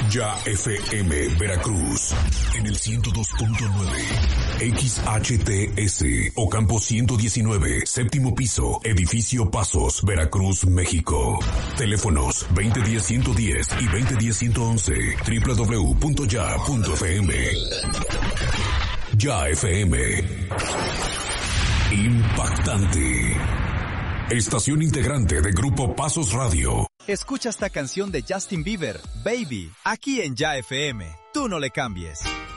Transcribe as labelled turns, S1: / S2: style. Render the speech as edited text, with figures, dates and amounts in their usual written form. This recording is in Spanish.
S1: Ya FM Veracruz en el 102.9 XHTS Ocampo 119, séptimo piso, edificio Pasos, Veracruz, México. Teléfonos 2010-110 y 2010-111, www.ya.fm. Ya FM. Impactante. Estación integrante de Grupo Pasos Radio.
S2: Escucha esta canción de Justin Bieber, Baby, aquí en Ya FM. Tú no le cambies.